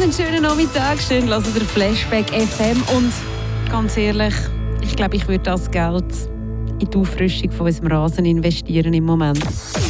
einen schönen Nachmittag. Schön, hören Sie Flashback FM. Und ganz ehrlich, ich glaube, ich würde das Geld in die Auffrischung von unserem Rasen investieren im Moment.